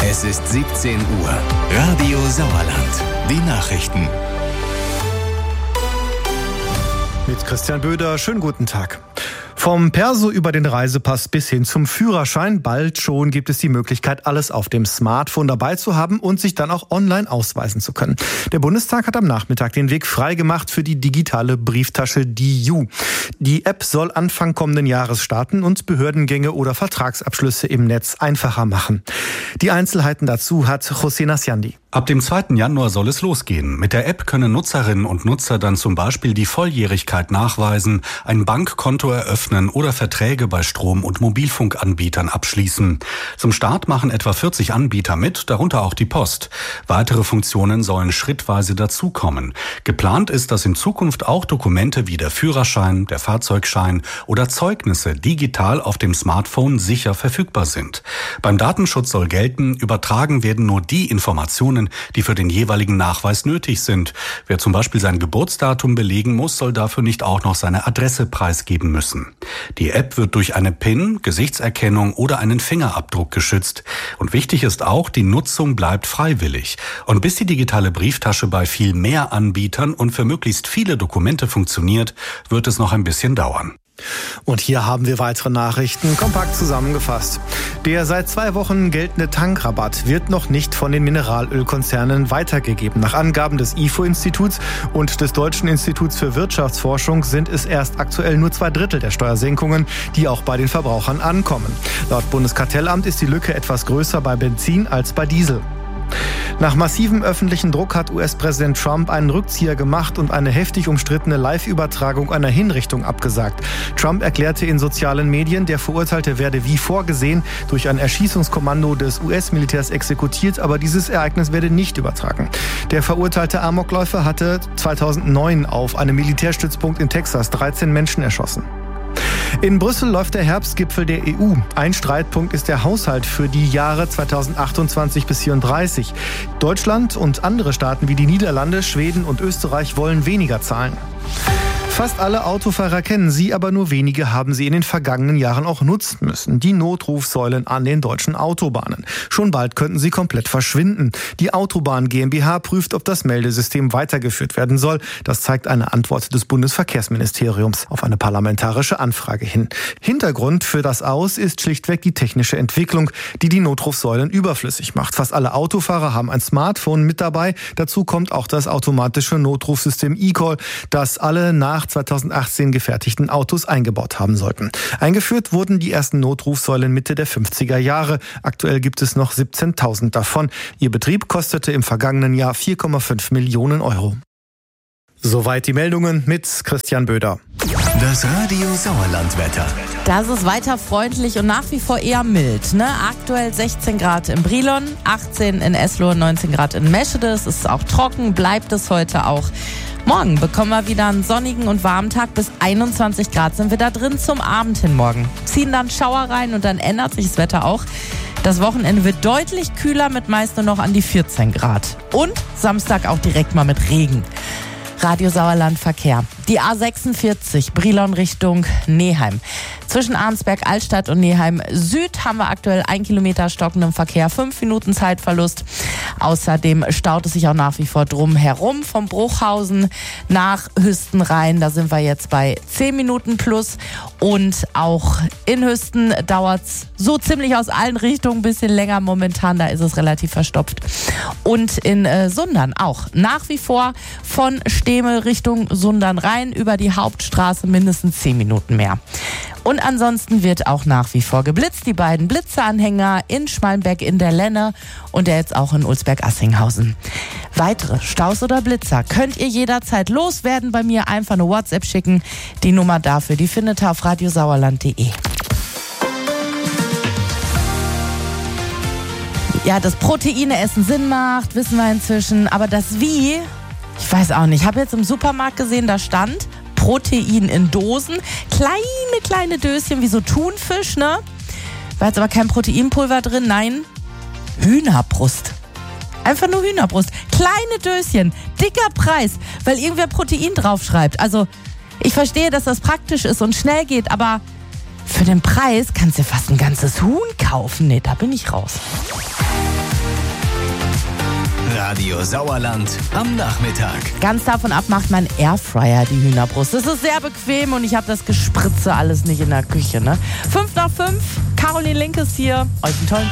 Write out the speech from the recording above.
Es ist 17 Uhr. Radio Sauerland. Die Nachrichten. Mit Christian Böder, schönen guten Tag. Vom Perso über den Reisepass bis hin zum Führerschein, bald schon gibt es die Möglichkeit, alles auf dem Smartphone dabei zu haben und sich dann auch online ausweisen zu können. Der Bundestag hat am Nachmittag den Weg freigemacht für die digitale Brieftasche DIU. Die App soll Anfang kommenden Jahres starten und Behördengänge oder Vertragsabschlüsse im Netz einfacher machen. Die Einzelheiten dazu hat José Nasciandi. Ab dem 2. Januar soll es losgehen. Mit der App können Nutzerinnen und Nutzer dann zum Beispiel die Volljährigkeit nachweisen, ein Bankkonto eröffnen oder Verträge bei Strom- und Mobilfunkanbietern abschließen. Zum Start machen etwa 40 Anbieter mit, darunter auch die Post. Weitere Funktionen sollen schrittweise dazukommen. Geplant ist, dass in Zukunft auch Dokumente wie der Führerschein, der Fahrzeugschein oder Zeugnisse digital auf dem Smartphone sicher verfügbar sind. Beim Datenschutz soll gelten, übertragen werden nur die Informationen, die für den jeweiligen Nachweis nötig sind. Wer zum Beispiel sein Geburtsdatum belegen muss, soll dafür nicht auch noch seine Adresse preisgeben müssen. Die App wird durch eine PIN, Gesichtserkennung oder einen Fingerabdruck geschützt. Und wichtig ist auch, die Nutzung bleibt freiwillig. Und bis die digitale Brieftasche bei viel mehr Anbietern und für möglichst viele Dokumente funktioniert, wird es noch ein bisschen dauern. Und hier haben wir weitere Nachrichten, kompakt zusammengefasst. Der seit 2 Wochen geltende Tankrabatt wird noch nicht von den Mineralölkonzernen weitergegeben. Nach Angaben des IFO-Instituts und des Deutschen Instituts für Wirtschaftsforschung sind es erst aktuell nur 2/3 der Steuersenkungen, die auch bei den Verbrauchern ankommen. Laut Bundeskartellamt ist die Lücke etwas größer bei Benzin als bei Diesel. Nach massivem öffentlichen Druck hat US-Präsident Trump einen Rückzieher gemacht und eine heftig umstrittene Live-Übertragung einer Hinrichtung abgesagt. Trump erklärte in sozialen Medien, der Verurteilte werde wie vorgesehen durch ein Erschießungskommando des US-Militärs exekutiert, aber dieses Ereignis werde nicht übertragen. Der verurteilte Amokläufer hatte 2009 auf einem Militärstützpunkt in Texas 13 Menschen erschossen. In Brüssel läuft der Herbstgipfel der EU. Ein Streitpunkt ist der Haushalt für die Jahre 2028 bis 2034. Deutschland und andere Staaten wie die Niederlande, Schweden und Österreich wollen weniger zahlen. Fast alle Autofahrer kennen sie, aber nur wenige haben sie in den vergangenen Jahren auch nutzen müssen. Die Notrufsäulen an den deutschen Autobahnen. Schon bald könnten sie komplett verschwinden. Die Autobahn GmbH prüft, ob das Meldesystem weitergeführt werden soll. Das zeigt eine Antwort des Bundesverkehrsministeriums auf eine parlamentarische Anfrage hin. Hintergrund für das Aus ist schlichtweg die technische Entwicklung, die die Notrufsäulen überflüssig macht. Fast alle Autofahrer haben ein Smartphone mit dabei. Dazu kommt auch das automatische Notrufsystem eCall, das alle nach 2018 gefertigten Autos eingebaut haben sollten. Eingeführt wurden die ersten Notrufsäulen Mitte der 50er Jahre. Aktuell gibt es noch 17.000 davon. Ihr Betrieb kostete im vergangenen Jahr 4,5 Millionen Euro. Soweit die Meldungen mit Christian Böder. Das Radio Sauerland-Wetter. Das ist weiter freundlich und nach wie vor eher mild. Aktuell 16 Grad in Brilon, 18 in Eslohe, 19 Grad in Meschede. Es ist auch trocken, bleibt es heute auch. Morgen bekommen wir wieder einen sonnigen und warmen Tag. Bis 21 Grad sind wir da drin zum Abend hin morgen. Ziehen dann Schauer rein und dann ändert sich das Wetter auch. Das Wochenende wird deutlich kühler mit meist nur noch an die 14 Grad. Und Samstag auch direkt mal mit Regen. Radio Sauerland Verkehr. Die A46 Brilon Richtung Neheim. Zwischen Arnsberg, Altstadt und Neheim Süd haben wir aktuell 1 Kilometer stockenden Verkehr, 5 Minuten Zeitverlust. Außerdem staut es sich auch nach wie vor drum herum vom Bruchhausen nach Hüsten-Rhein. Da sind wir jetzt bei 10 Minuten plus. Und auch in Hüsten dauert es so ziemlich aus allen Richtungen ein bisschen länger momentan. Da ist es relativ verstopft. Und in Sundern auch. Nach wie vor von Stemel Richtung Sundern-Rhein über die Hauptstraße mindestens 10 Minuten mehr. Und ansonsten wird auch nach wie vor geblitzt. Die beiden Blitzeanhänger in Schmallenberg in der Lenne und der jetzt auch in Ulsberg-Assinghausen. Weitere Staus oder Blitzer könnt ihr jederzeit loswerden. Bei mir einfach eine WhatsApp schicken. Die Nummer dafür, die findet ihr auf radiosauerland.de. Ja, dass Proteine essen Sinn macht, wissen wir inzwischen. Aber das Wie, ich weiß auch nicht. Ich habe jetzt im Supermarkt gesehen, da stand Protein in Dosen. Kleine Döschen wie so Thunfisch, ne? War jetzt aber kein Proteinpulver drin, nein. Hühnerbrust. Einfach nur Hühnerbrust. Kleine Döschen, dicker Preis, weil irgendwer Protein draufschreibt. Also, ich verstehe, dass das praktisch ist und schnell geht, aber Für den Preis kannst du fast ein ganzes Huhn kaufen. Nee, da bin ich raus. Radio Sauerland am Nachmittag. Ganz davon ab macht mein Airfryer die Hühnerbrust. Das ist sehr bequem und ich habe das Gespritze alles nicht in der Küche. Ne? 5 nach 5, Caroline Link ist hier. Euch einen tollen